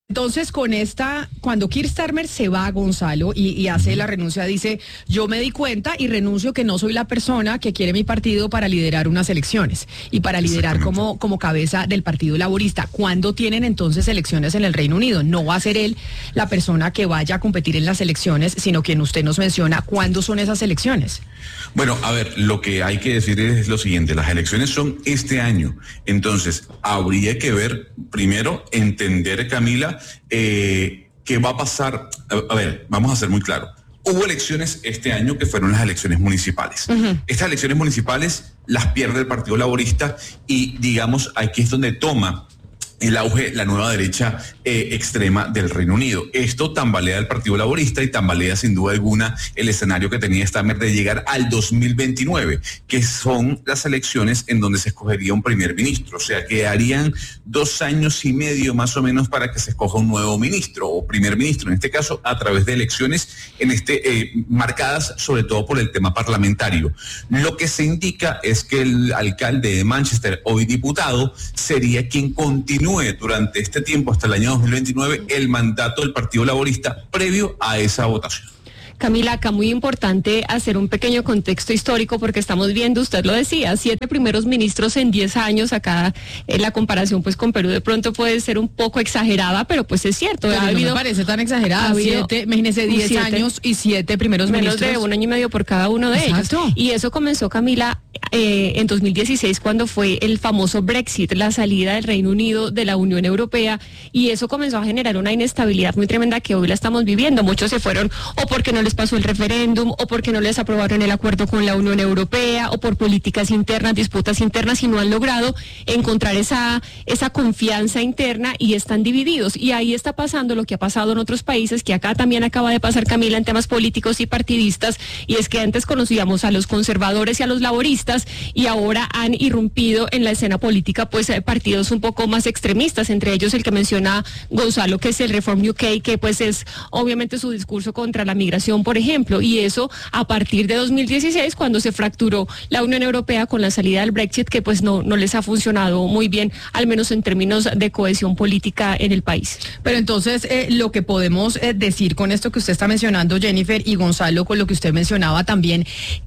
Entonces, cuando Keir Starmer se va, Gonzalo, y hace la renuncia, dice, yo me di cuenta y renuncio que no soy la persona que quiere mi partido para liderar unas elecciones y para liderar como cabeza del Partido Laborista. ¿Cuándo tienen entonces elecciones en el Reino Unido? No va a ser él la persona que vaya a competir en las elecciones, sino quien usted nos menciona. ¿Cuándo son esas elecciones? Bueno, a ver, lo que hay que decir es lo siguiente, las elecciones son este año, entonces habría que ver, primero, entender, Camila, qué va a pasar. A ver, vamos a ser muy claros. Hubo elecciones este año que fueron las elecciones municipales. Estas elecciones municipales las pierde el Partido Laborista y, digamos, aquí es donde toma el auge la nueva derecha extrema del Reino Unido. Esto tambalea el Partido Laborista y tambalea sin duda alguna el escenario que tenía Starmer de llegar al 2029, que son las elecciones en donde se escogería un primer ministro. O sea, quedarían 2 años y medio más o menos para que se escoja un nuevo ministro o primer ministro, en este caso a través de elecciones marcadas sobre todo por el tema parlamentario. Lo que se indica es que el alcalde de Manchester, hoy diputado, sería quien continúe durante este tiempo, hasta el año 2029, el mandato del Partido Laborista previo a esa votación. Camila, acá muy importante hacer un pequeño contexto histórico porque estamos viendo, usted lo decía, 7 primeros ministros en 10 años. Acá la comparación pues con Perú de pronto puede ser un poco exagerada, pero pues es cierto. Pero no me parece tan exagerada. 7, imagínese, 10 años y 7 primeros ministros. Menos de 1 año y medio por cada uno de ellos. Y eso comenzó, Camila, en 2016 cuando fue el famoso Brexit, la salida del Reino Unido de la Unión Europea, y eso comenzó a generar una inestabilidad muy tremenda que hoy la estamos viviendo. Muchos se fueron o porque no les pasó el referéndum, o porque no les aprobaron el acuerdo con la Unión Europea, o por políticas internas, disputas internas, y no han logrado encontrar esa confianza interna y están divididos. Y ahí está pasando lo que ha pasado en otros países, que acá también acaba de pasar, Camila, en temas políticos y partidistas, y es que antes conocíamos a los conservadores y a los laboristas, y ahora han irrumpido en la escena política pues partidos un poco más extremistas, entre ellos el que menciona Gonzalo, que es el Reform UK, que pues es obviamente su discurso contra la migración, por ejemplo, y eso a partir de 2016, cuando se fracturó la Unión Europea con la salida del Brexit, que pues no les ha funcionado muy bien, al menos en términos de cohesión política en el país. Pero entonces, lo que podemos decir con esto que usted está mencionando, Jennifer, y Gonzalo, con lo que usted mencionaba también,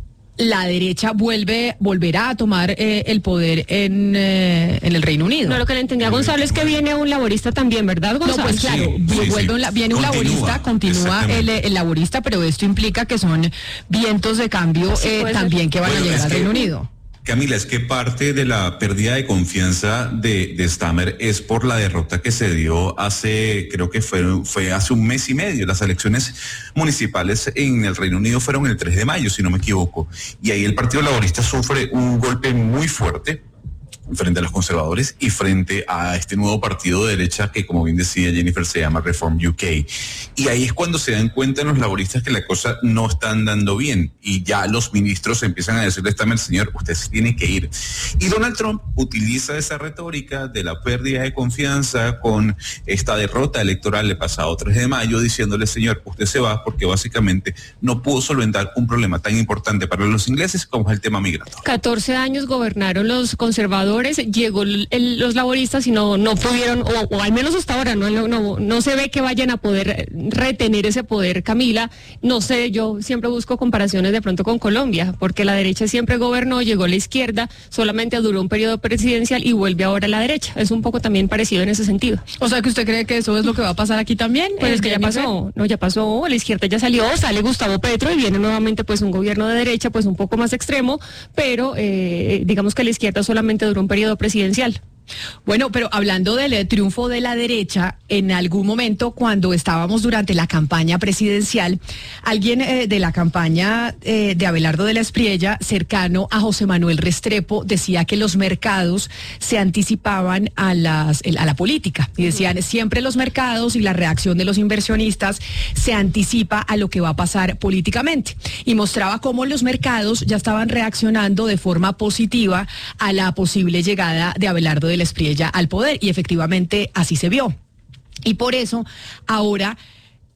la derecha volverá a tomar el poder en el Reino Unido. No, lo que le entendía a Gonzalo es que viene un laborista también, ¿verdad, Gonzalo? No, pues claro, viene un laborista, continúa el laborista, pero esto implica que son vientos de cambio también que van a llegar al Reino Unido. Camila, es que parte de la pérdida de confianza de Starmer es por la derrota que se dio creo que fue hace 1 mes y medio. Las elecciones municipales en el Reino Unido fueron el 3 de mayo, si no me equivoco. Y ahí el Partido Laborista sufre un golpe muy fuerte frente a los conservadores y frente a este nuevo partido de derecha que, como bien decía Jennifer, se llama Reform UK. Y ahí es cuando se dan cuenta los laboristas que la cosa no está andando bien y ya los ministros empiezan a decirle a Starmer, señor, usted se tiene que ir. Y Donald Trump utiliza esa retórica de la pérdida de confianza con esta derrota electoral el pasado 3 de mayo, diciéndole, señor, usted se va porque básicamente no pudo solventar un problema tan importante para los ingleses como es el tema migratorio. 14 años gobernaron los conservadores, llegó los laboristas y no pudieron, o al menos hasta ahora no se ve que vayan a poder retener ese poder, Camila. No sé, yo siempre busco comparaciones de pronto con Colombia, porque la derecha siempre gobernó, llegó la izquierda, solamente duró un periodo presidencial y vuelve ahora a la derecha. Es un poco también parecido en ese sentido. O sea, que usted cree que eso es lo que va a pasar aquí también. Pues es que ya pasó, la izquierda ya salió, sale Gustavo Petro y viene nuevamente pues un gobierno de derecha pues un poco más extremo, pero digamos que la izquierda solamente duró un periodo presidencial. Bueno, pero hablando del triunfo de la derecha, en algún momento cuando estábamos durante la campaña presidencial, alguien de la campaña de Abelardo de la Espriella, cercano a José Manuel Restrepo, decía que los mercados se anticipaban a la política. Y decían, siempre los mercados y la reacción de los inversionistas se anticipa a lo que va a pasar políticamente. Y mostraba cómo los mercados ya estaban reaccionando de forma positiva a la posible llegada de Abelardo de la Espriella al poder, y efectivamente así se vio. Y por eso ahora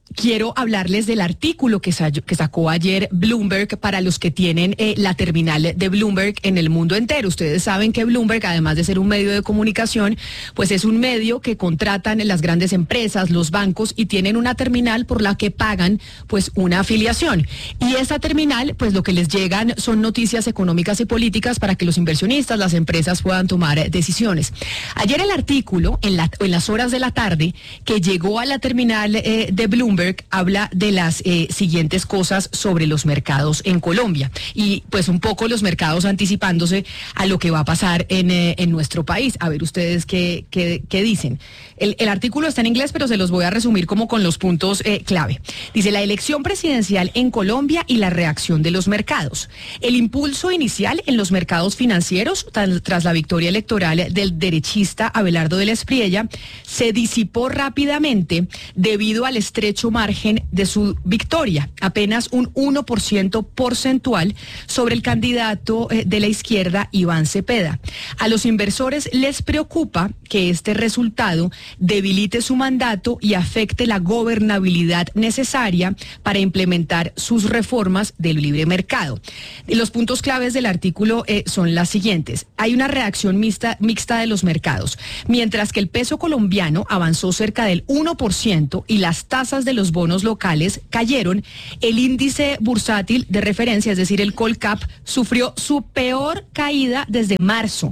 quiero hablarles del artículo que sacó ayer Bloomberg para los que tienen la terminal de Bloomberg en el mundo entero. Ustedes saben que Bloomberg, además de ser un medio de comunicación, pues es un medio que contratan las grandes empresas, los bancos, y tienen una terminal por la que pagan pues una afiliación. Y esa terminal, pues lo que les llegan son noticias económicas y políticas para que los inversionistas, las empresas puedan tomar decisiones. Ayer el artículo, en las horas de la tarde, que llegó a la terminal de Bloomberg, habla de las siguientes cosas sobre los mercados en Colombia y pues un poco los mercados anticipándose a lo que va a pasar en nuestro país. A ver ustedes qué dicen. El artículo está en inglés, pero se los voy a resumir como con los puntos clave. Dice: la elección presidencial en Colombia y la reacción de los mercados. El impulso inicial en los mercados financieros tras la victoria electoral del derechista Abelardo de la Espriella se disipó rápidamente debido al estrecho margen de su victoria, apenas un 1% porcentual sobre el candidato de la izquierda, Iván Cepeda. A los inversores les preocupa que este resultado debilite su mandato y afecte la gobernabilidad necesaria para implementar sus reformas del libre mercado. Los puntos claves del artículo son las siguientes. Hay una reacción mixta de los mercados. Mientras que el peso colombiano avanzó cerca del 1% y las tasas de los bonos locales cayeron, el índice bursátil de referencia, es decir, el Colcap, sufrió su peor caída desde marzo,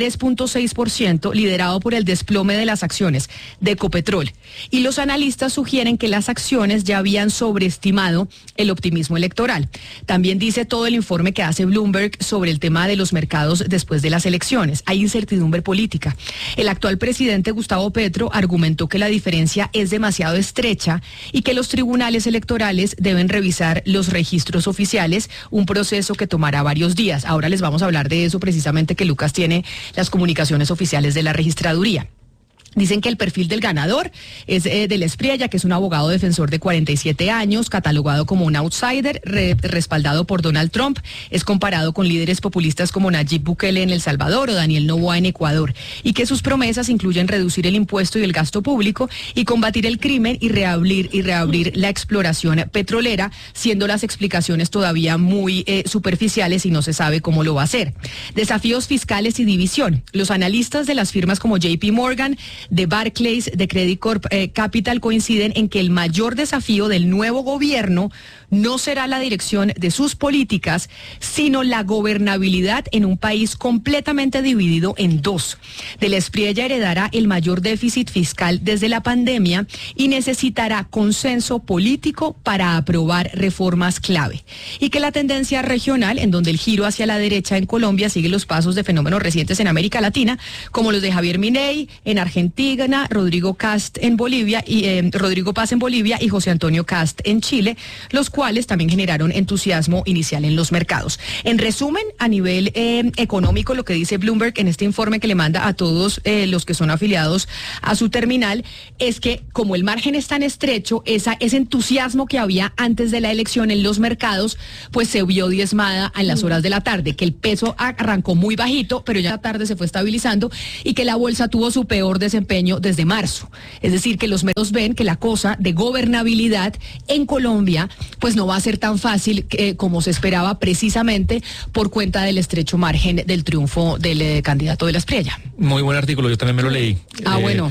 3.6%, liderado por el desplome de las acciones de Ecopetrol. Y los analistas sugieren que las acciones ya habían sobreestimado el optimismo electoral. También dice todo el informe que hace Bloomberg sobre el tema de los mercados después de las elecciones. Hay incertidumbre política. El actual presidente Gustavo Petro argumentó que la diferencia es demasiado estrecha y que los tribunales electorales deben revisar los registros oficiales, un proceso que tomará varios días. Ahora les vamos a hablar de eso precisamente, que Lucas tiene las comunicaciones oficiales de la registraduría. Dicen que el perfil del ganador es de la Espriella, que es un abogado defensor de 47 años, catalogado como un outsider, respaldado por Donald Trump. Es comparado con líderes populistas como Nayib Bukele en El Salvador o Daniel Noboa en Ecuador, y que sus promesas incluyen reducir el impuesto y el gasto público y combatir el crimen y reabrir la exploración petrolera, siendo las explicaciones todavía muy superficiales y no se sabe cómo lo va a hacer. Desafíos fiscales y división. Los analistas de las firmas como JP Morgan, de Barclays, de Credit Corp Capital coinciden en que el mayor desafío del nuevo gobierno no será la dirección de sus políticas, sino la gobernabilidad en un país completamente dividido en dos. De la Espriella heredará el mayor déficit fiscal desde la pandemia y necesitará consenso político para aprobar reformas clave. Y que la tendencia regional, en donde el giro hacia la derecha en Colombia sigue los pasos de fenómenos recientes en América Latina, como los de Javier Milei en Argentina, Rodrigo Cast en Bolivia y Rodrigo Paz en Bolivia y José Antonio Cast en Chile, los cuales también generaron entusiasmo inicial en los mercados. En resumen, a nivel económico, lo que dice Bloomberg en este informe que le manda a todos los que son afiliados a su terminal es que como el margen es tan estrecho, ese entusiasmo que había antes de la elección en los mercados, pues se vio diezmada en las horas de la tarde, que el peso arrancó muy bajito, pero ya la tarde se fue estabilizando y que la bolsa tuvo su peor desempeño desde marzo. Es decir, que los medios ven que la cosa de gobernabilidad en Colombia pues no va a ser tan fácil como se esperaba, precisamente por cuenta del estrecho margen del triunfo del candidato de la Espriella. Muy buen artículo, yo también me lo leí. Bueno.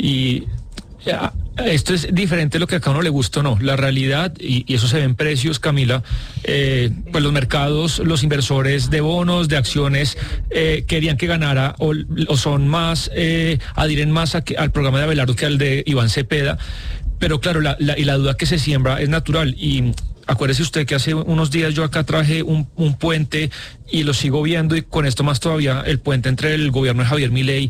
Y esto es diferente de lo que a cada uno le gusta o no. La realidad, y eso se ve en precios, Camila, pues los mercados, los inversores de bonos, de acciones, querían que ganara o son más, adhieren más al programa de Abelardo que al de Iván Cepeda. Pero claro, la duda que se siembra es natural. Y acuérdese usted que hace unos días yo acá traje un puente y lo sigo viendo, y con esto más todavía, el puente entre el gobierno de Javier Milei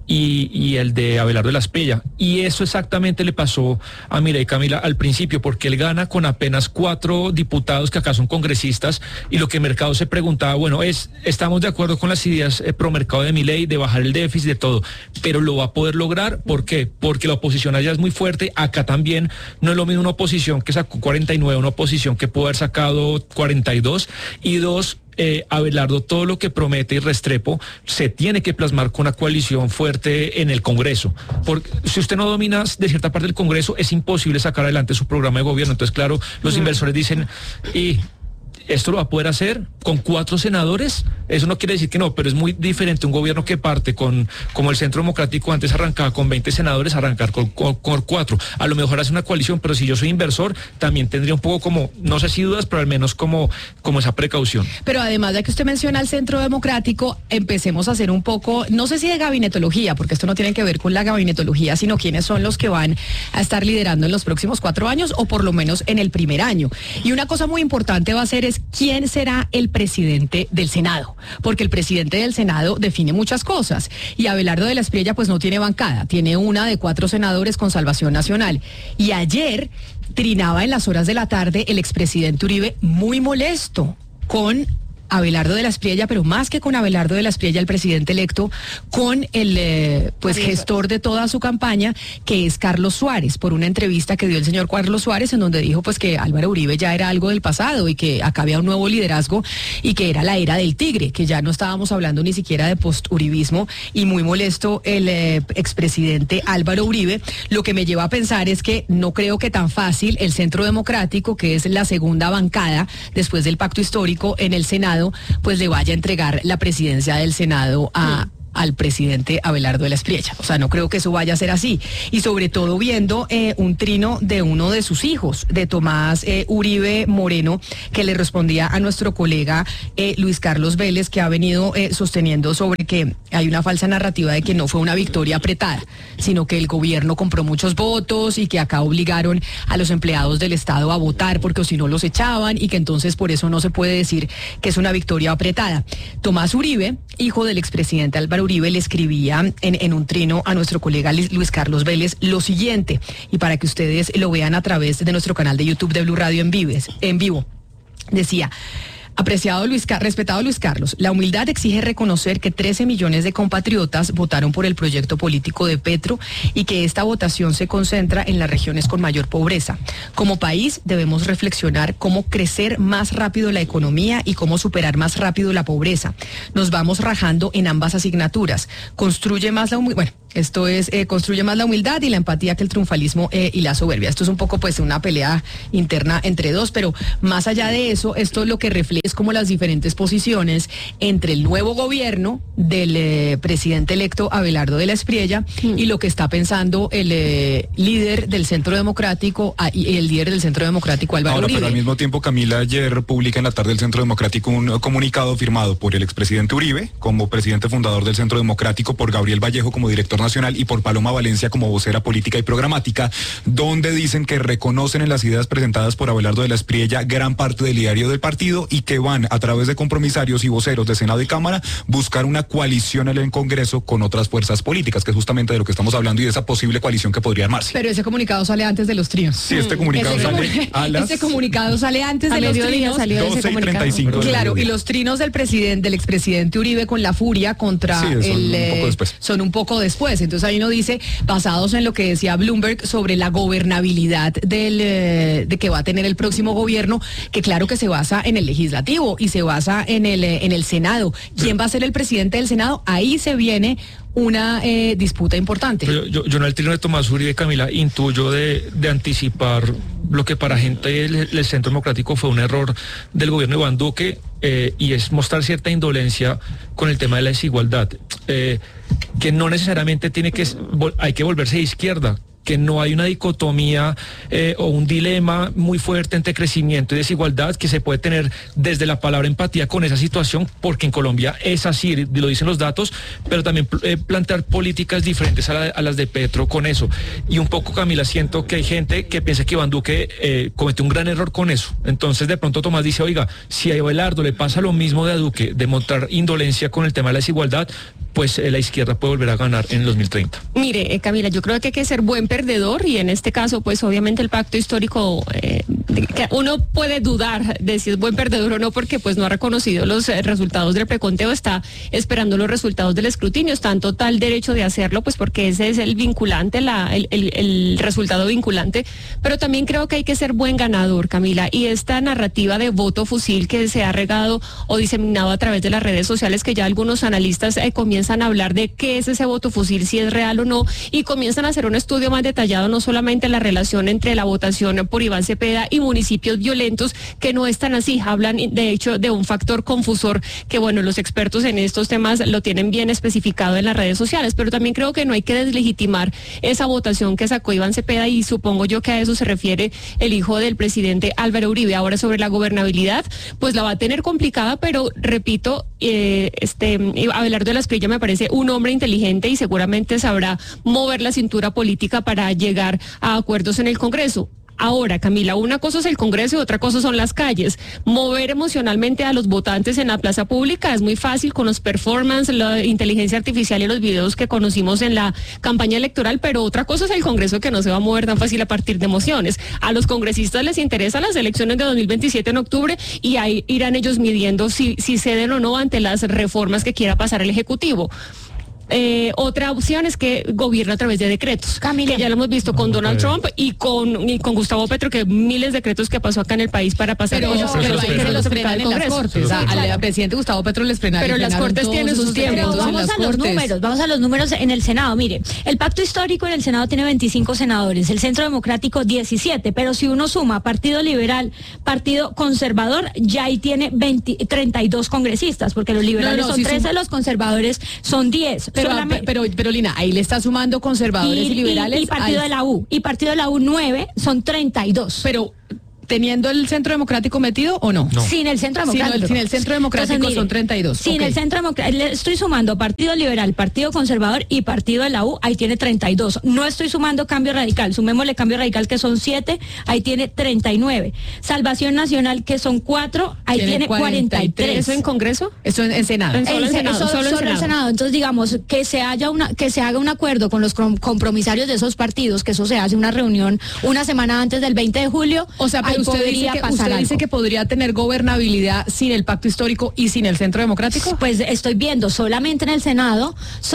y el de Abelardo de la Espriella. Y eso exactamente le pasó a Milei, Camila, al principio, porque él gana con apenas 4 diputados que acá son congresistas, y lo que el mercado se preguntaba, bueno, estamos de acuerdo con las ideas pro mercado de Milei, de bajar el déficit, de todo, pero ¿lo va a poder lograr? ¿Por qué? Porque la oposición allá es muy fuerte, acá también. No es lo mismo una oposición que sacó 49, una oposición que pudo haber sacado 42, y dos, Abelardo, todo lo que promete y Restrepo se tiene que plasmar con una coalición fuerte en el Congreso. Porque si usted no domina de cierta parte del Congreso, es imposible sacar adelante su programa de gobierno. Entonces, claro, los inversores dicen, y esto lo va a poder hacer con 4 senadores. Eso no quiere decir que no, pero es muy diferente un gobierno que parte como el Centro Democrático antes arrancaba con 20 senadores, arrancar con 4. A lo mejor hace una coalición, pero si yo soy inversor, también tendría un poco como, no sé si dudas, pero al menos como esa precaución. Pero además de que usted menciona el Centro Democrático, empecemos a hacer un poco, no sé si de gabinetología, porque esto no tiene que ver con la gabinetología, sino quiénes son los que van a estar liderando en los próximos 4 años, o por lo menos en el primer año. Y una cosa muy importante va a ser quién será el presidente del Senado, porque el presidente del Senado define muchas cosas, y Abelardo de la Espriella pues no tiene bancada, tiene una de 4 senadores con Salvación Nacional, y ayer trinaba en las horas de la tarde el expresidente Uribe muy molesto con Abelardo de la Espriella, pero más que con Abelardo de la Espriella, el presidente electo, con el gestor de toda su campaña, que es Carlos Suárez, por una entrevista que dio el señor Carlos Suárez, en donde dijo pues que Álvaro Uribe ya era algo del pasado y que acá había un nuevo liderazgo y que era la era del tigre, que ya no estábamos hablando ni siquiera de post-uribismo, y muy molesto el expresidente Álvaro Uribe. Lo que me lleva a pensar es que no creo que tan fácil el Centro Democrático, que es la segunda bancada después del pacto histórico en el Senado, pues le vaya a entregar la presidencia del Senado al presidente Abelardo de la Espriella. O sea, no creo que eso vaya a ser así. Y sobre todo viendo un trino de uno de sus hijos, de Tomás Uribe Moreno, que le respondía a nuestro colega Luis Carlos Vélez, que ha venido sosteniendo sobre que hay una falsa narrativa de que no fue una victoria apretada, sino que el gobierno compró muchos votos y que acá obligaron a los empleados del Estado a votar porque si no los echaban, y que entonces por eso no se puede decir que es una victoria apretada. Tomás Uribe, hijo del expresidente Álvaro Uribe, le escribía en un trino a nuestro colega Luis Carlos Vélez lo siguiente, y para que ustedes lo vean a través de nuestro canal de YouTube de Blue Radio en vivo. Decía: respetado Luis Carlos, la humildad exige reconocer que 13 millones de compatriotas votaron por el proyecto político de Petro y que esta votación se concentra en las regiones con mayor pobreza. Como país debemos reflexionar cómo crecer más rápido la economía y cómo superar más rápido la pobreza. Nos vamos rajando en ambas asignaturas. Construye más la humildad. Bueno, esto es, construye más la humildad y la empatía que el triunfalismo y la soberbia. Esto es un poco pues una pelea interna entre dos, pero más allá de eso, esto lo que refleja es como las diferentes posiciones entre el nuevo gobierno del presidente electo Abelardo de la Espriella y lo que está pensando el líder del Centro Democrático y el líder del Centro Democrático Álvaro Uribe. Pero al mismo tiempo, Camila, ayer publica en la tarde el Centro Democrático un comunicado firmado por el expresidente Uribe como presidente fundador del Centro Democrático, por Gabriel Vallejo como director nacional y por Paloma Valencia como vocera política y programática, donde dicen que reconocen en las ideas presentadas por Abelardo de la Espriella gran parte del ideario del partido y que van a través de compromisarios y voceros de Senado y Cámara buscar una coalición en el Congreso con otras fuerzas políticas, que es justamente de lo que estamos hablando y de esa posible coalición que podría armarse. Pero ese comunicado sale antes de los trinos. Sí, este comunicado sale a las... Este comunicado sale antes de los trinos. 12:35. Claro, y los trinos del expresidente Uribe con la furia contra son un poco después. Entonces ahí uno dice, basados en lo que decía Bloomberg sobre la gobernabilidad de que va a tener el próximo gobierno, que claro que se basa en el legislativo y se basa en el Senado. ¿Quién va a ser el presidente del Senado? Ahí se viene una disputa importante. Pero yo en el trino de Tomás Uribe, Camila, intuyo de anticipar lo que para gente del Centro Democrático fue un error del gobierno de Iván Duque, y es mostrar cierta indolencia con el tema de la desigualdad, que no necesariamente hay que volverse de izquierda, que no hay una dicotomía o un dilema muy fuerte entre crecimiento y desigualdad que se puede tener desde la palabra empatía con esa situación, porque en Colombia es así, lo dicen los datos, pero también plantear políticas diferentes a las de Petro con eso. Y un poco, Camila, siento que hay gente que piensa que Iván Duque cometió un gran error con eso. Entonces de pronto Tomás dice, oiga, si a Abelardo le pasa lo mismo de a Duque, de mostrar indolencia con el tema de la desigualdad, pues la izquierda puede volver a ganar en el 2030. Mire, Camila, yo creo que hay que ser buen perdedor y en este caso, pues obviamente el pacto histórico, que uno puede dudar de si es buen perdedor o no, porque pues no ha reconocido los resultados del preconteo, está esperando los resultados del escrutinio, está en total derecho de hacerlo, pues porque ese es el vinculante, el resultado vinculante, pero también creo que hay que ser buen ganador, Camila, y esta narrativa de voto fusil que se ha regado o diseminado a través de las redes sociales, que ya algunos analistas comienzan a hablar de qué es ese voto fusil, si es real o no, y comienzan a hacer un estudio más detallado, no solamente la relación entre la votación por Iván Cepeda y municipios violentos, que no es tan así, hablan de hecho de un factor confusor que bueno, los expertos en estos temas lo tienen bien especificado en las redes sociales, pero también creo que no hay que deslegitimar esa votación que sacó Iván Cepeda y supongo yo que a eso se refiere el hijo del presidente Álvaro Uribe. Ahora sobre la gobernabilidad, pues la va a tener complicada, pero repito, Abelardo de la Espriella me parece un hombre inteligente y seguramente sabrá mover la cintura política para llegar a acuerdos en el Congreso. Ahora, Camila, una cosa es el Congreso y otra cosa son las calles. Mover emocionalmente a los votantes en la plaza pública es muy fácil con los performances, la inteligencia artificial y los videos que conocimos en la campaña electoral, pero otra cosa es el Congreso, que no se va a mover tan fácil a partir de emociones. A los congresistas les interesan las elecciones de 2027 en octubre y ahí irán ellos midiendo si ceden o no ante las reformas que quiera pasar el Ejecutivo. Otra opción es que gobierna a través de decretos, Camila, que ya lo hemos visto con Donald Trump y con Gustavo Petro, que miles de decretos que pasó acá en el país para pasar pero ahí se los frenan en las Cortes. Al presidente Gustavo Petro les frenaron. Pero las Cortes tienen sus tiempos. Vamos a los números en el Senado. Mire, el pacto histórico en el Senado tiene 25 senadores, el Centro Democrático 17, pero si uno suma Partido Liberal, Partido Conservador, ya ahí tiene 32 congresistas, porque los liberales son 13, los conservadores son 10. Pero Lina, ahí le está sumando conservadores y liberales. Y Partido de la U. Y Partido de la U 9 son 32. Pero ¿teniendo el Centro Democrático metido o no? Sin el Centro Democrático. Sin el Centro Democrático. Entonces, mire, son 32. Sin el Centro Democrático, le estoy sumando Partido Liberal, Partido Conservador y Partido de la U, ahí tiene 32. No estoy sumando Cambio Radical, sumémosle Cambio Radical que son 7, ahí tiene 39. Salvación Nacional que son 4, ahí tiene 43. ¿Eso en Congreso? Eso en Senado. Solo en Senado. Entonces digamos que se haga un acuerdo con los compromisarios de esos partidos, que eso se hace una reunión una semana antes del 20 de julio. O sea, pero usted dice que podría tener gobernabilidad sin el pacto histórico y sin el Centro Democrático. Pues estoy viendo solamente en el Senado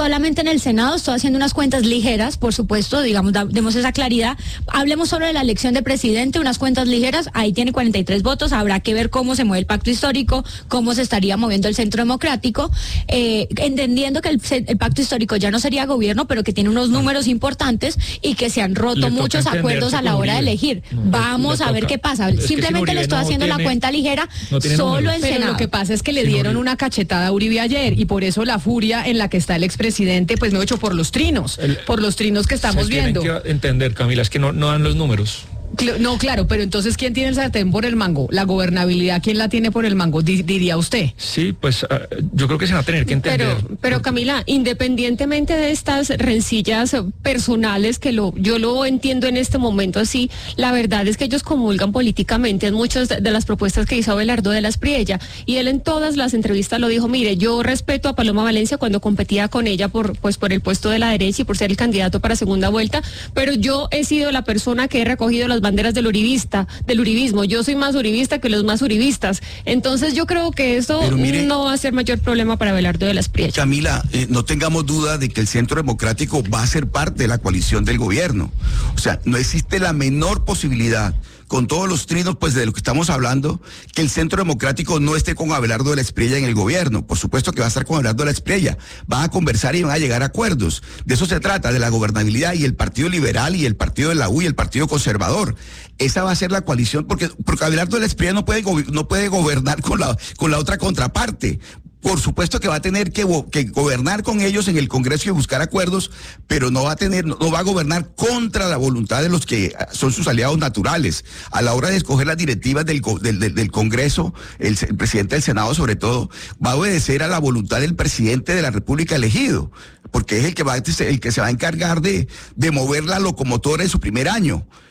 estoy haciendo unas cuentas ligeras, por supuesto, digamos, demos esa claridad. Hablemos solo de la elección de presidente, unas cuentas ligeras, ahí tiene 43 votos, habrá que ver cómo se mueve el pacto histórico, cómo se estaría moviendo el Centro Democrático, entendiendo que el pacto histórico ya no sería gobierno, pero que tiene unos números importantes y que se han roto muchos acuerdos a la hora de elegir. Vamos a ver qué pasa. Simplemente le estoy haciendo la cuenta ligera solo en Senado. Pero lo que pasa es que le dieron una cachetada a Uribe ayer y por eso la furia en la que está el expresidente, pues no hecho por los trinos que estamos viendo. Tienen que entender, Camila, es que no dan los números. No, claro, pero entonces, ¿quién tiene el sartén por el mango? La gobernabilidad, ¿quién la tiene por el mango? Diría usted. Sí, pues yo creo que se va a tener que entender. Pero Camila, independientemente de estas rencillas personales, que yo lo entiendo en este momento así, la verdad es que ellos comulgan políticamente en muchas de las propuestas que hizo Abelardo de la Espriella, y él en todas las entrevistas lo dijo: mire, yo respeto a Paloma Valencia cuando competía con ella por el puesto de la derecha y por ser el candidato para segunda vuelta, pero yo he sido la persona que he recogido las banderas del uribismo. Yo soy más uribista que los más uribistas. Entonces yo creo que eso no va a ser mayor problema para Abelardo de la Espriella. Camila, no tengamos duda de que el Centro Democrático va a ser parte de la coalición del gobierno. O sea, no existe la menor posibilidad, con todos los trinos pues de lo que estamos hablando, que el Centro Democrático no esté con Abelardo de la Espriella en el gobierno. Por supuesto que va a estar con Abelardo de la Espriella. Van a conversar y van a llegar a acuerdos. De eso se trata, de la gobernabilidad, y el Partido Liberal y el Partido de la U y el Partido Conservador. Esa va a ser la coalición, porque Abelardo de la Espriella no puede gobernar con la otra contraparte. Por supuesto que va a tener que gobernar con ellos en el Congreso y buscar acuerdos, pero no va a gobernar contra la voluntad de los que son sus aliados naturales. A la hora de escoger las directivas del Congreso, el presidente del Senado sobre todo, va a obedecer a la voluntad del presidente de la República elegido, porque es el que se va a encargar de mover la locomotora en su primer año.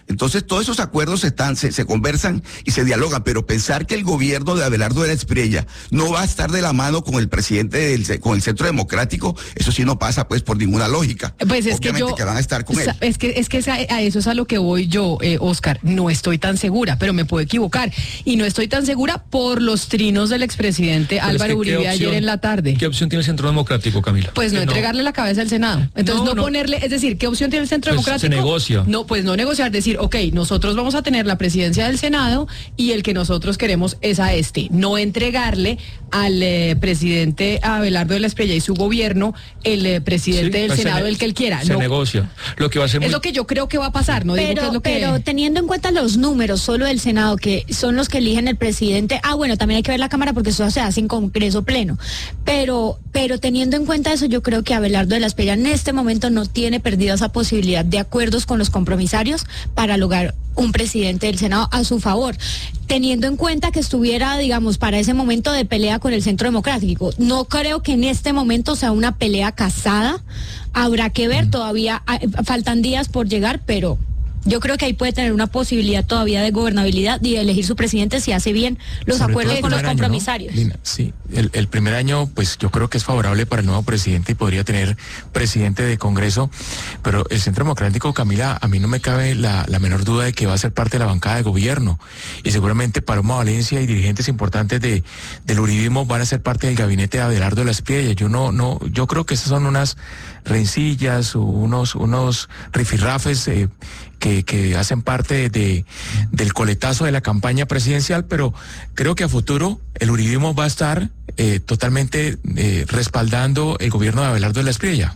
Entonces todos esos acuerdos se conversan y se dialogan, pero pensar que el gobierno de Abelardo de la Espriella no va a estar de la mano con el presidente con el Centro Democrático, eso sí no pasa pues por ninguna lógica. Pues es obviamente que van a estar con él. Es que a eso es a lo que voy yo, Oscar. No estoy tan segura, pero me puedo equivocar. Y no estoy tan segura por los trinos del expresidente Álvaro Uribe ayer en la tarde. ¿Qué opción tiene el Centro Democrático, Camila? Pues no entregarle la cabeza al Senado. Entonces no ponerle, es decir, ¿qué opción tiene el Centro Democrático? Se negocia. No, pues no negociar, decir, ok, nosotros vamos a tener la presidencia del Senado y el que nosotros queremos es a este. No entregarle al presidente Abelardo de la Espriella y su gobierno el presidente del Senado, el que él quiera. Se negocia. Lo que va a ser es lo que yo creo que va a pasar, no digo que es lo que... Pero teniendo en cuenta los números solo del Senado, que son los que eligen el presidente, bueno, también hay que ver la Cámara porque eso se hace en Congreso pleno, pero teniendo en cuenta eso, yo creo que Abelardo de la Espriella en este momento no tiene perdida esa posibilidad de acuerdos con los compromisarios para lograr un presidente del Senado a su favor, teniendo en cuenta que estuviera, digamos, para ese momento de pelea con el Centro Democrático. No creo que en este momento sea una pelea casada, habrá que ver, todavía faltan días por llegar, pero yo creo que ahí puede tener una posibilidad todavía de gobernabilidad y de elegir su presidente si hace bien los sobre acuerdos con los compromisarios. ¿No? Lina, sí, el primer año pues yo creo que es favorable para el nuevo presidente y podría tener presidente de Congreso, pero el Centro Democrático, Camila, a mí no me cabe la menor duda de que va a ser parte de la bancada de gobierno y seguramente Paloma Valencia y dirigentes importantes del uribismo van a ser parte del gabinete de Abelardo de la Espriella. Yo creo que esas son unas rencillas, unos rifirrafes que hacen parte del coletazo de la campaña presidencial, pero creo que a futuro el uribismo va a estar totalmente respaldando el gobierno de Abelardo de la Espriella.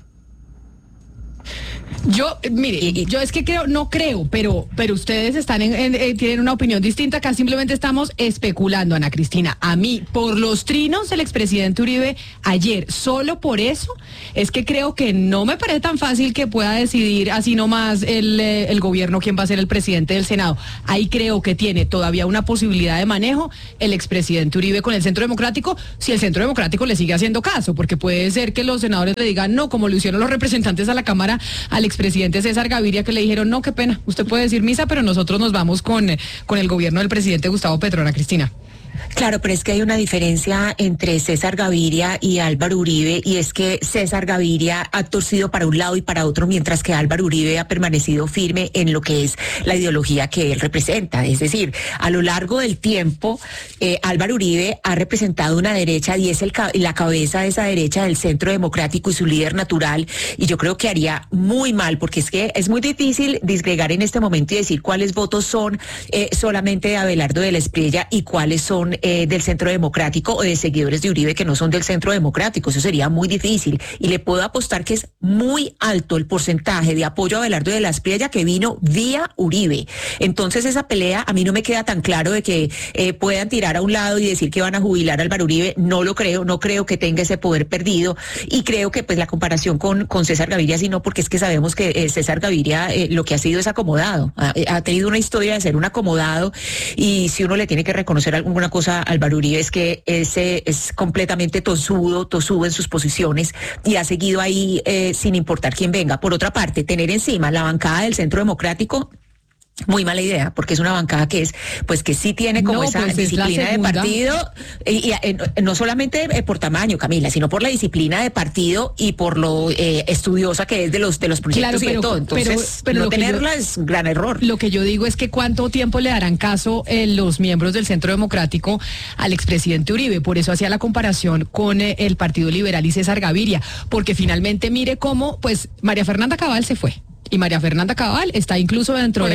Yo, mire, yo es que no creo, pero ustedes están tienen una opinión distinta. Acá simplemente estamos especulando, Ana Cristina. A mí, por los trinos del expresidente Uribe ayer, solo por eso, es que creo que no me parece tan fácil que pueda decidir así nomás el gobierno quién va a ser el presidente del Senado. Ahí creo que tiene todavía una posibilidad de manejo el expresidente Uribe con el Centro Democrático, si el Centro Democrático le sigue haciendo caso, porque puede ser que los senadores le digan no, como lo hicieron los representantes a la Cámara al expresidente César Gaviria, que le dijeron no, qué pena, usted puede decir misa, pero nosotros nos vamos con el gobierno del presidente Gustavo Petro. Ana Cristina. Claro, pero es que hay una diferencia entre César Gaviria y Álvaro Uribe, y es que César Gaviria ha torcido para un lado y para otro, mientras que Álvaro Uribe ha permanecido firme en lo que es la ideología que él representa. Es decir, a lo largo del tiempo, Álvaro Uribe ha representado una derecha y es la cabeza de esa derecha del Centro Democrático y su líder natural, y yo creo que haría muy mal, porque es que es muy difícil disgregar en este momento y decir cuáles votos son solamente de Abelardo de la Espriella y cuáles son del Centro Democrático o de seguidores de Uribe que no son del Centro Democrático. Eso sería muy difícil, y le puedo apostar que es muy alto el porcentaje de apoyo a Abelardo de la Espriella que vino vía Uribe. Entonces esa pelea a mí no me queda tan claro de que puedan tirar a un lado y decir que van a jubilar a Álvaro Uribe. No lo creo, no creo que tenga ese poder perdido, y creo que pues la comparación con César Gaviria sí no, porque es que sabemos que César Gaviria lo que ha sido es acomodado, ha tenido una historia de ser un acomodado, y si uno le tiene que reconocer alguna cosa a Álvaro Uribe es que ese es completamente tosudo en sus posiciones y ha seguido ahí sin importar quién venga. Por otra parte, tener encima la bancada del Centro Democrático, muy mala idea, porque es una bancada que que sí tiene como esa disciplina de partido, y no solamente por tamaño, Camila, sino por la disciplina de partido y por lo estudiosa que es de los proyectos, claro, y de todo. Entonces, pero no tenerla es un gran error. Lo que yo digo es que cuánto tiempo le darán caso los miembros del Centro Democrático al expresidente Uribe. Por eso hacía la comparación con el Partido Liberal y César Gaviria, porque finalmente mire cómo, pues, María Fernanda Cabal se fue. Y María Fernanda Cabal está incluso dentro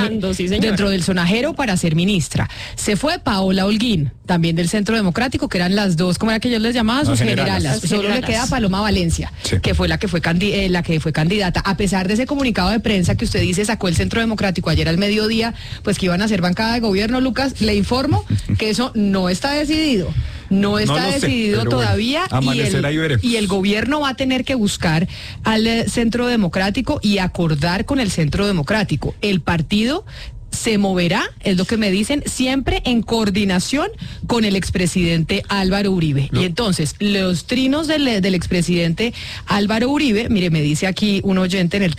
del sonajero para ser ministra. Se fue Paola Holguín, también del Centro Democrático, que eran las dos, como era que yo les llamaba, sus generalas. Solo le queda Paloma Valencia, sí, que fue la que fue candidata. A pesar de ese comunicado de prensa que usted dice sacó el Centro Democrático ayer al mediodía, pues que iban a hacer bancada de gobierno, Lucas, le informo que eso no está decidido. No está decidido todavía, bueno, y el gobierno va a tener que buscar al Centro Democrático y acordar con el Centro Democrático. El partido se moverá, es lo que me dicen, siempre en coordinación con el expresidente Álvaro Uribe. Y entonces, los trinos del expresidente Álvaro Uribe, mire, me dice aquí un oyente en el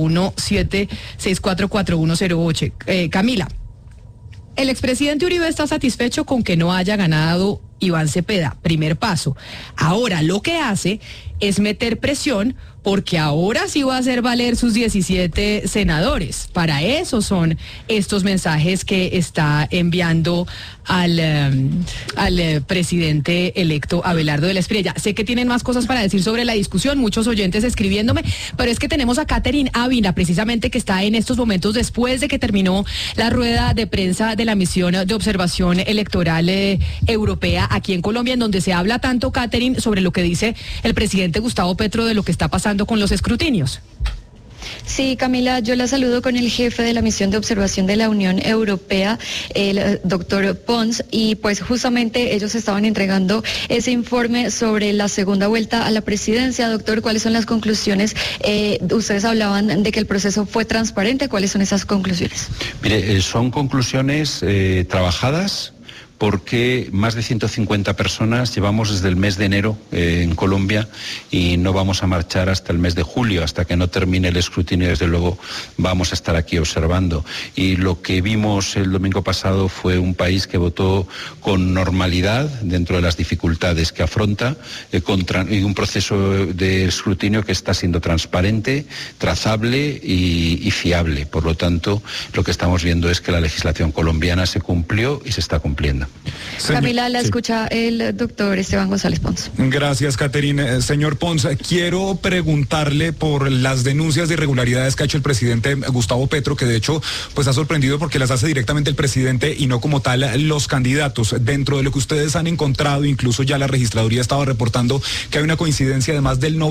301-764-4108, Camila, el expresidente Uribe está satisfecho con que no haya ganado Iván Cepeda, primer paso. Ahora lo que hace es meter presión porque ahora sí va a hacer valer sus 17 senadores. Para eso son estos mensajes que está enviando al presidente electo Abelardo de la Espriella. Sé que tienen más cosas para decir sobre la discusión, muchos oyentes escribiéndome, pero es que tenemos a Catherine Ávila, precisamente, que está en estos momentos después de que terminó la rueda de prensa de la misión de observación electoral europea aquí en Colombia, en donde se habla tanto, Catherine, sobre lo que dice el presidente Gustavo Petro de lo que está pasando con los escrutinios. Sí, Camila, yo la saludo con el jefe de la misión de observación de la Unión Europea, el doctor Pons, y pues justamente ellos estaban entregando ese informe sobre la segunda vuelta a la presidencia. Doctor, ¿cuáles son las conclusiones? Ustedes hablaban de que el proceso fue transparente. ¿Cuáles son esas conclusiones? Mire, son conclusiones trabajadas, porque más de 150 personas llevamos desde el mes de enero en Colombia y no vamos a marchar hasta el mes de julio, hasta que no termine el escrutinio. Desde luego vamos a estar aquí observando. Y lo que vimos el domingo pasado fue un país que votó con normalidad dentro de las dificultades que afronta, y un proceso de escrutinio que está siendo transparente, trazable y fiable. Por lo tanto, lo que estamos viendo es que la legislación colombiana se cumplió y se está cumpliendo. Camila, la escucha el doctor Esteban González Pons. Gracias, Catherine. Señor Pons, quiero preguntarle por las denuncias de irregularidades que ha hecho el presidente Gustavo Petro, que de hecho pues ha sorprendido porque las hace directamente el presidente y no como tal los candidatos. Dentro de lo que ustedes han encontrado, incluso ya la registraduría estaba reportando que hay una coincidencia de más del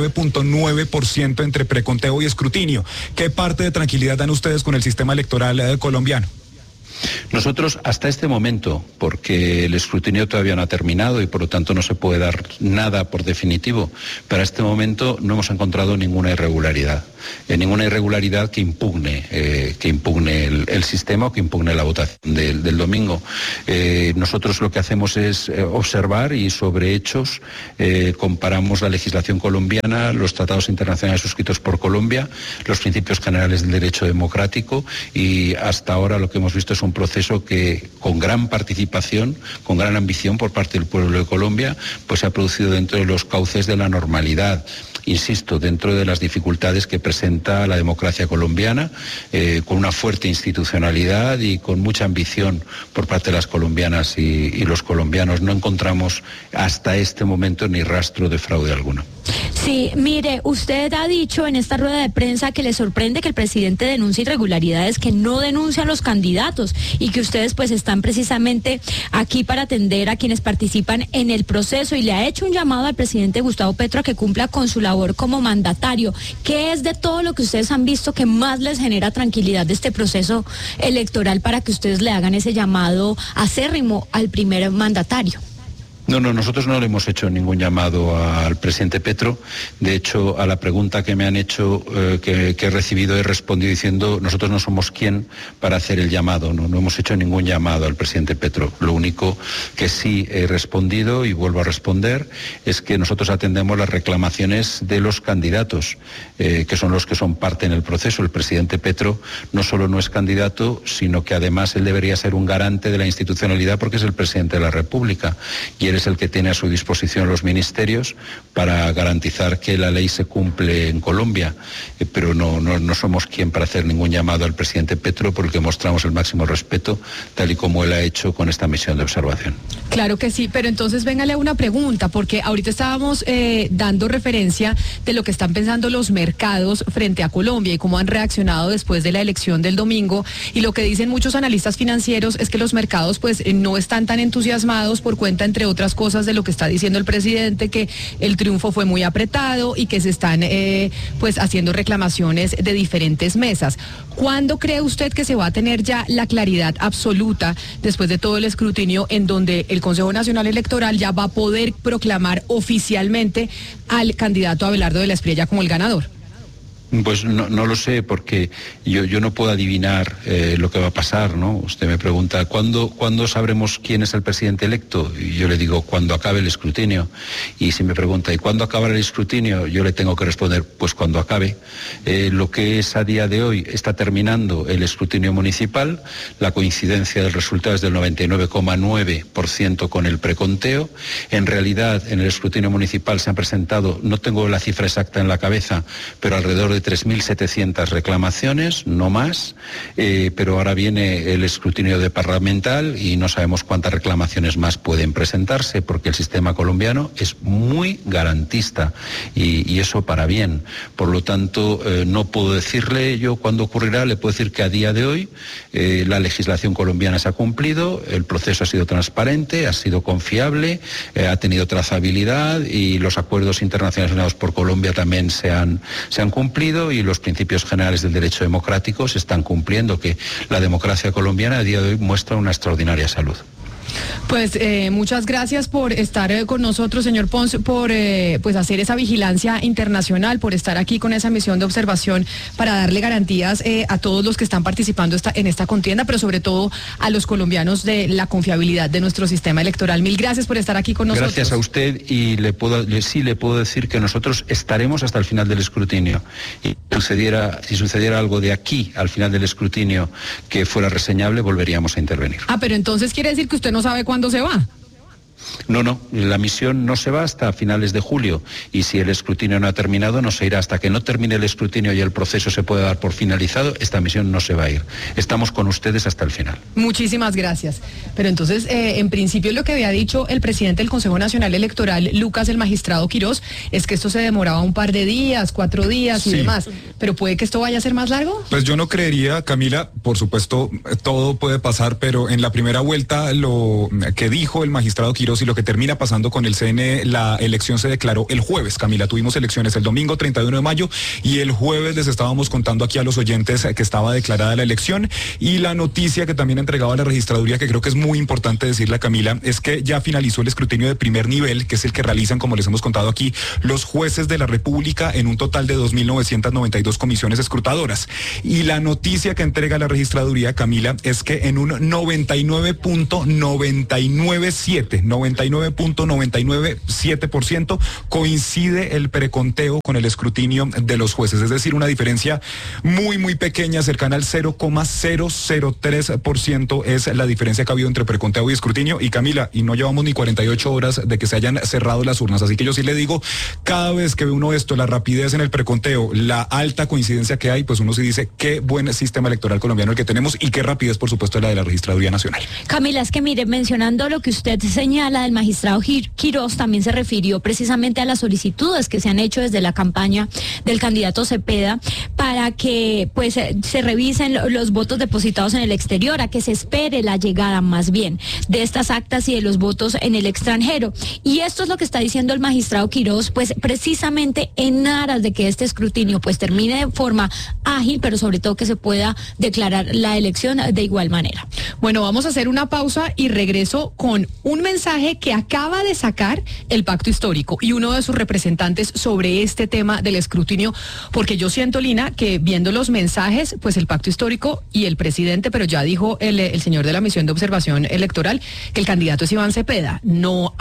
99.9% entre preconteo y escrutinio. ¿Qué parte de tranquilidad dan ustedes con el sistema electoral colombiano? Nosotros hasta este momento, porque el escrutinio todavía no ha terminado y por lo tanto no se puede dar nada por definitivo, pero a este momento no hemos encontrado ninguna irregularidad. Ninguna irregularidad que impugne el sistema o que impugne la votación del domingo. Nosotros lo que hacemos es observar y sobre hechos comparamos la legislación colombiana, los tratados internacionales suscritos por Colombia, los principios generales del derecho democrático, y hasta ahora lo que hemos visto es un proceso que con gran participación, con gran ambición por parte del pueblo de Colombia, pues se ha producido dentro de los cauces de la normalidad. Insisto, dentro de las dificultades que presenta la democracia colombiana, con una fuerte institucionalidad y con mucha ambición por parte de las colombianas y los colombianos. No encontramos hasta este momento ni rastro de fraude alguno. Sí, mire, usted ha dicho en esta rueda de prensa que le sorprende que el presidente denuncie irregularidades que no denuncian los candidatos y que ustedes pues están precisamente aquí para atender a quienes participan en el proceso, y le ha hecho un llamado al presidente Gustavo Petro a que cumpla con su labor como mandatario. ¿Qué es de todo lo que ustedes han visto que más les genera tranquilidad de este proceso electoral para que ustedes le hagan ese llamado acérrimo al primer mandatario? No, nosotros no le hemos hecho ningún llamado al presidente Petro. De hecho, a la pregunta que me han hecho, que he recibido, he respondido diciendo: nosotros no somos quien para hacer el llamado. No hemos hecho ningún llamado al presidente Petro. Lo único que sí he respondido, y vuelvo a responder, es que nosotros atendemos las reclamaciones de los candidatos, que son los que son parte en el proceso. El presidente Petro no solo no es candidato, sino que además él debería ser un garante de la institucionalidad, porque es el presidente de la República y él es el que tiene a su disposición los ministerios para garantizar que la ley se cumple en Colombia, pero no somos quien para hacer ningún llamado al presidente Petro, porque mostramos el máximo respeto, tal y como él ha hecho con esta misión de observación. Claro que sí, pero entonces véngale una pregunta, porque ahorita estábamos dando referencia de lo que están pensando los mercados frente a Colombia y cómo han reaccionado después de la elección del domingo, y lo que dicen muchos analistas financieros es que los mercados pues no están tan entusiasmados por cuenta, entre otras cosas, de lo que está diciendo el presidente, que el triunfo fue muy apretado y que se están pues haciendo reclamaciones de diferentes mesas. ¿Cuándo cree usted que se va a tener ya la claridad absoluta después de todo el escrutinio, en donde el Consejo Nacional Electoral ya va a poder proclamar oficialmente al candidato Abelardo de la Espriella como el ganador? Pues no lo sé, porque yo no puedo adivinar lo que va a pasar, ¿no? Usted me pregunta, ¿cuándo sabremos quién es el presidente electo? Y yo le digo, cuando acabe el escrutinio. Y si me pregunta, ¿y cuándo acabará el escrutinio? Yo le tengo que responder, pues cuando acabe. Lo que es a día de hoy, está terminando el escrutinio municipal, la coincidencia del resultado es del 99,9% con el preconteo. En realidad, en el escrutinio municipal se han presentado, no tengo la cifra exacta en la cabeza, pero alrededor de 3.700 reclamaciones, no más, pero ahora viene el escrutinio departamental y no sabemos cuántas reclamaciones más pueden presentarse, porque el sistema colombiano es muy garantista y eso para bien. Por lo tanto, no puedo decirle yo cuándo ocurrirá, le puedo decir que a día de hoy la legislación colombiana se ha cumplido, el proceso ha sido transparente, ha sido confiable, ha tenido trazabilidad y los acuerdos internacionales firmados por Colombia también se han cumplido y los principios generales del derecho democrático se están cumpliendo, que la democracia colombiana a día de hoy muestra una extraordinaria salud. Pues muchas gracias por estar con nosotros, señor Pons, por pues hacer esa vigilancia internacional, por estar aquí con esa misión de observación para darle garantías a todos los que están participando en esta contienda, pero sobre todo a los colombianos de la confiabilidad de nuestro sistema electoral. Mil gracias por estar aquí con nosotros. Gracias a usted y le puedo decir que nosotros estaremos hasta el final del escrutinio. Y si sucediera algo de aquí al final del escrutinio que fuera reseñable, volveríamos a intervenir. Pero entonces quiere decir que usted no sabe cuándo se va. No, la misión no se va hasta finales de julio y si el escrutinio no ha terminado no se irá hasta que no termine el escrutinio y el proceso se pueda dar por finalizado, esta misión no se va a ir. Estamos con ustedes hasta el final. Muchísimas gracias. Pero entonces, en principio lo que había dicho el presidente del Consejo Nacional Electoral, Lucas, el magistrado Quirós, es que esto se demoraba un par de días, 4 días y demás. Pero ¿puede que esto vaya a ser más largo? Pues yo no creería, Camila, por supuesto, todo puede pasar, pero en la primera vuelta lo que dijo el magistrado Quirós y lo que termina pasando con el CNE, la elección se declaró el jueves, Camila. Tuvimos elecciones el domingo 31 de mayo y el jueves les estábamos contando aquí a los oyentes que estaba declarada la elección, y la noticia que también entregaba la registraduría, que creo que es muy importante decirle a Camila, es que ya finalizó el escrutinio de primer nivel, que es el que realizan, como les hemos contado aquí, los jueces de la República en un total de 2.992 comisiones escrutadoras. Y la noticia que entrega la registraduría, Camila, es que en un 99.997% coincide el preconteo con el escrutinio de los jueces, es decir, una diferencia muy pequeña, cercana al 0,003% es la diferencia que ha habido entre preconteo y escrutinio. Y Camila, y no llevamos ni 48 horas de que se hayan cerrado las urnas, así que yo sí le digo, cada vez que ve uno esto, la rapidez en el preconteo, la alta coincidencia que hay, pues uno sí dice, qué buen sistema electoral colombiano el que tenemos y qué rapidez, por supuesto, la de la Registraduría Nacional. Camila, es que mire, mencionando lo que usted señala del magistrado Quirós, también se refirió precisamente a las solicitudes que se han hecho desde la campaña del candidato Cepeda para que pues se revisen los votos depositados en el exterior, a que se espere la llegada más bien de estas actas y de los votos en el extranjero. Y esto es lo que está diciendo el magistrado Quirós, pues precisamente en aras de que este escrutinio pues termine de forma ágil, pero sobre todo que se pueda declarar la elección de igual manera. Bueno, vamos a hacer una pausa y regreso con un mensaje que acaba de sacar el Pacto Histórico y uno de sus representantes sobre este tema del escrutinio, porque yo siento, Lina, que viendo los mensajes, pues el Pacto Histórico y el presidente, pero ya dijo el señor de la misión de observación electoral que el candidato es Iván Cepeda, no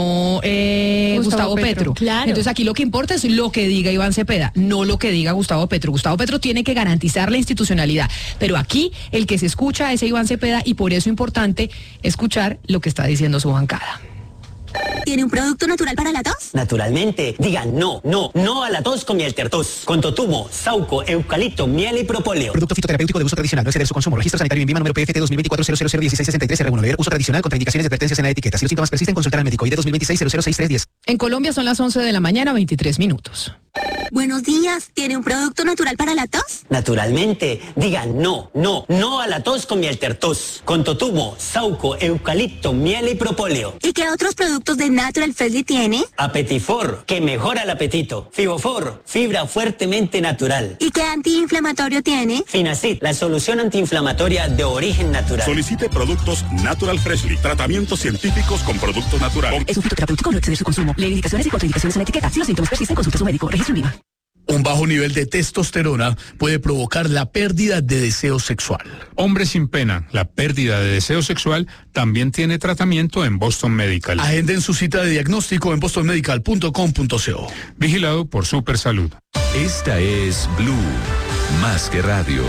Gustavo Petro. Claro. Entonces aquí lo que importa es lo que diga Iván Cepeda, no lo que diga Gustavo Petro. Gustavo Petro tiene que garantizar la institucionalidad, pero aquí el que se escucha es Iván Cepeda y por eso es importante escuchar lo que está diciendo su bancada. ¿Tiene un producto natural para la tos? Naturalmente. Digan no a la tos con miel tertos. Con totumo, sauco, eucalipto, miel y propóleo. Producto fitoterapéutico de uso tradicional. No exceder su consumo. Registro sanitario INVIMA número PFT 2024-0001663 R1. Uso tradicional. Contraindicaciones y advertencias en la etiqueta. Si los síntomas persisten, consultar al médico. ID 2026-006310. En Colombia son las 11 de la mañana, 23 minutos. Buenos días. ¿Tiene un producto natural para la tos? Naturalmente. Digan no a la tos con miel tertos. Con totumo, sauco, eucalipto, miel y propóleo. ¿Y qué otros productos de Natural Freshly tiene? Apetifor, que mejora el apetito. Fibofor, fibra fuertemente natural. ¿Y qué antiinflamatorio tiene? Finacid, la solución antiinflamatoria de origen natural. Solicite productos Natural Freshly. Tratamientos científicos con productos naturales. Es un fitoterapéutico, no exceder su consumo. Lee indicaciones y contraindicaciones en la etiqueta. Si los síntomas persisten, consulte a su médico. Registro INVIMA. Un bajo nivel de testosterona puede provocar la pérdida de deseo sexual. Hombre sin pena, la pérdida de deseo sexual también tiene tratamiento en Boston Medical. Agenden su cita de diagnóstico en bostonmedical.com.co. Vigilado por Supersalud. Esta es Blue, más que radio.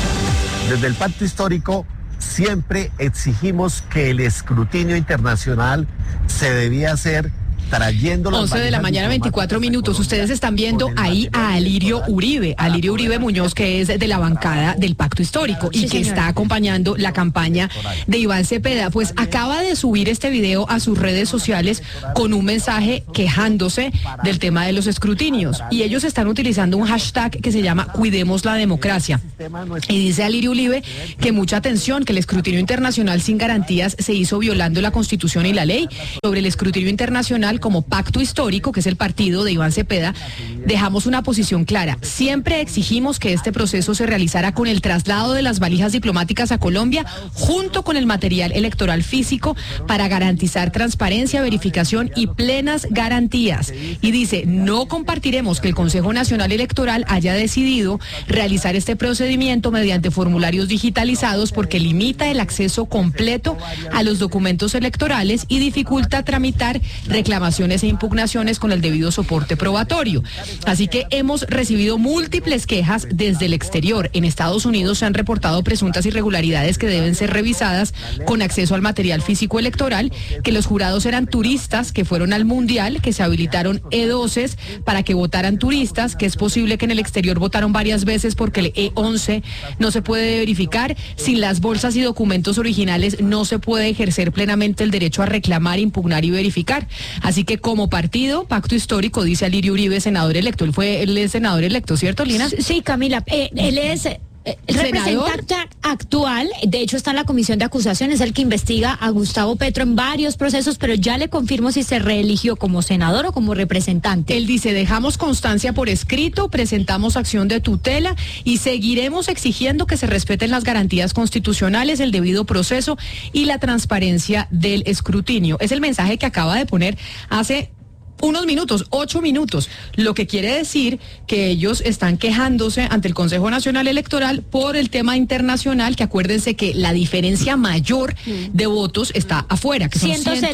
Desde el Pacto Histórico siempre exigimos que el escrutinio internacional se debía hacer trayendo las 11 de la mañana, 24 minutos. Ustedes están viendo ahí a Alirio Uribe Muñoz, que es de la bancada del Pacto Histórico y que está acompañando la campaña de Iván Cepeda. Pues acaba de subir este video a sus redes sociales con un mensaje quejándose del tema de los escrutinios. Y ellos están utilizando un hashtag que se llama Cuidemos la Democracia. Y dice Alirio Uribe que mucha atención, que el escrutinio internacional sin garantías se hizo violando la Constitución y la ley. Sobre el escrutinio internacional, como Pacto Histórico, que es el partido de Iván Cepeda, dejamos una posición clara. Siempre exigimos que este proceso se realizara con el traslado de las valijas diplomáticas a Colombia, junto con el material electoral físico, para garantizar transparencia, verificación y plenas garantías. Y dice, no compartiremos que el Consejo Nacional Electoral haya decidido realizar este procedimiento mediante formularios digitalizados, porque limita el acceso completo a los documentos electorales y dificulta tramitar reclamaciones e impugnaciones con el debido soporte probatorio. Así que hemos recibido múltiples quejas desde el exterior. En Estados Unidos se han reportado presuntas irregularidades que deben ser revisadas con acceso al material físico electoral, que los jurados eran turistas que fueron al Mundial, que se habilitaron E12 para que votaran turistas, que es posible que en el exterior votaron varias veces porque el E11 no se puede verificar. Sin las bolsas y documentos originales no se puede ejercer plenamente el derecho a reclamar, impugnar y verificar. Así que como partido, Pacto Histórico, dice Alirio Uribe, senador electo. Él es senador electo, ¿cierto, Lina? Sí, Camila. Él es el representante actual, de hecho está en la comisión de acusación, es el que investiga a Gustavo Petro en varios procesos, pero ya le confirmo si se reeligió como senador o como representante. Él dice, dejamos constancia por escrito, presentamos acción de tutela y seguiremos exigiendo que se respeten las garantías constitucionales, el debido proceso y la transparencia del escrutinio. Es el mensaje que acaba de poner hace unos minutos, 8 minutos, lo que quiere decir que ellos están quejándose ante el Consejo Nacional Electoral por el tema internacional, que acuérdense que la diferencia mayor de votos está afuera, que son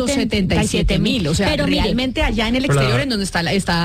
177,000, o sea, pero realmente allá en el exterior en donde está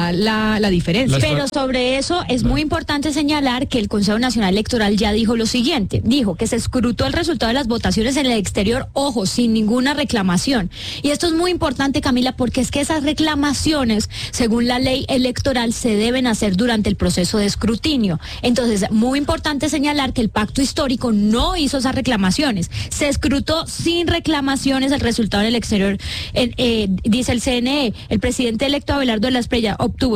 la diferencia. Pero sobre eso es muy importante señalar que el Consejo Nacional Electoral ya dijo lo siguiente, dijo que se escrutó el resultado de las votaciones en el exterior, ojo, sin ninguna reclamación. Y esto es muy importante, Camila, porque es que esas reclamaciones, según la ley electoral, se deben hacer durante el proceso de escrutinio. Entonces, muy importante señalar que el Pacto Histórico no hizo esas reclamaciones. Se escrutó sin reclamaciones el resultado en el exterior. Dice el CNE, el presidente electo Abelardo de la Espriella obtuvo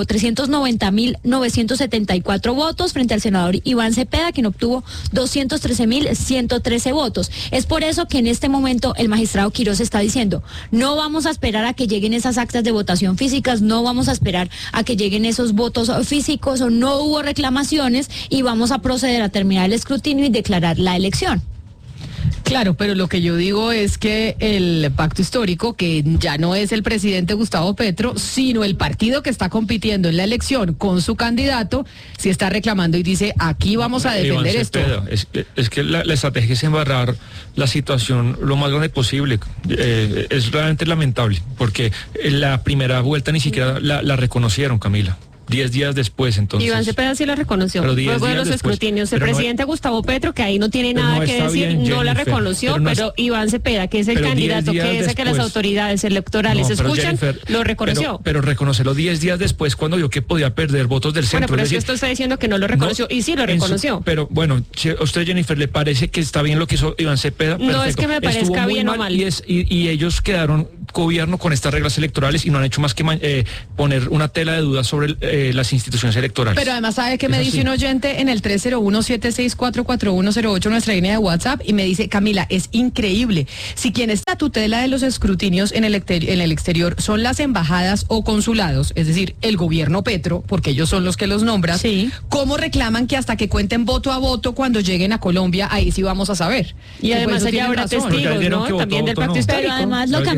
390,974 votos frente al senador Iván Cepeda, quien obtuvo 213,113 votos. Es por eso que en este momento el magistrado Quirós está diciendo, no vamos a esperar a que lleguen esas actas de votación física, no vamos a esperar a que lleguen esos votos físicos o no hubo reclamaciones y vamos a proceder a terminar el escrutinio y declarar la elección. Claro, pero lo que yo digo es que el Pacto Histórico, que ya no es el presidente Gustavo Petro, sino el partido que está compitiendo en la elección con su candidato, sí está reclamando y dice, aquí vamos a defender esto. Es que la estrategia es embarrar la situación lo más grande posible. Es realmente lamentable, porque en la primera vuelta ni siquiera la reconocieron, Camila. 10 días después, entonces. Iván Cepeda sí la reconoció. Luego de los escrutinios. El presidente Gustavo Petro, que ahí no tiene nada que decir, bien, no la reconoció, pero Iván Cepeda, que es el candidato que dice que las autoridades electorales escuchan, lo reconoció. Pero reconocerlo 10 días después, cuando vio que podía perder votos del centro. Bueno, pero es que esto está diciendo que no lo reconoció, y sí lo reconoció. Pero bueno, ¿a usted, Jennifer, le parece que está bien lo que hizo Iván Cepeda? Perfecto. No es que me parezca bien o mal. Y ellos quedaron gobierno con estas reglas electorales y no han hecho más que poner una tela de dudas sobre las instituciones electorales. Pero además, ¿sabe qué me dice un oyente en el 301-764-4108, nuestra línea de WhatsApp? Y me dice, Camila, es increíble. Si quien está a tutela de los escrutinios en el exterior son las embajadas o consulados, es decir, el gobierno Petro, porque ellos son los que los nombran, sí. ¿Cómo reclaman que hasta que cuenten voto a voto cuando lleguen a Colombia, ahí sí vamos a saber? Y además allá habrá testigos, ¿no? También del Pacto Histórico. Pero además lo que a mí me sorprende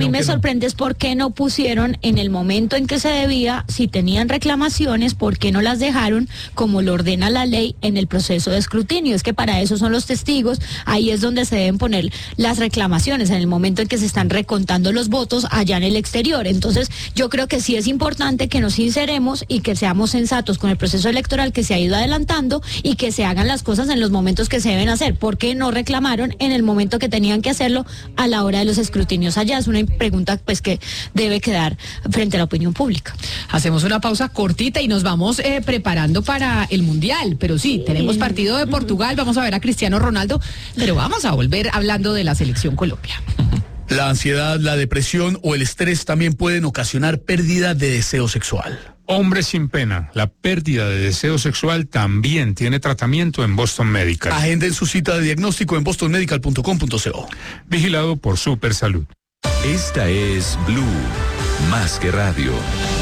sorprende es por qué no pusieron en el momento en que se debía, si tenían reclamaciones, por qué no las dejaron como lo ordena la ley en el proceso de escrutinio. Es que para eso son los testigos, ahí es donde se deben poner las reclamaciones, en el momento en que se están recontando los votos allá en el exterior. Entonces, yo creo que sí es importante que nos sinceremos y que seamos sensatos con el proceso electoral que se ha ido adelantando y que se hagan las cosas en los momentos que se deben hacer. ¿Por qué no reclamaron en el momento que tenían que hacerlo a la hora de los escrutinios allá? Es una pregunta pues que debe quedar frente a la opinión pública. Hacemos una pausa cortita y nos vamos preparando para el Mundial, pero sí, tenemos partido de Portugal, vamos a ver a Cristiano Ronaldo, pero vamos a volver hablando de la selección Colombia. La ansiedad, la depresión o el estrés también pueden ocasionar pérdida de deseo sexual. Hombre sin pena, la pérdida de deseo sexual también tiene tratamiento en Boston Medical. Agenden su cita de diagnóstico en bostonmedical.com.co. Vigilado por Supersalud. Esta es Blue, más que radio.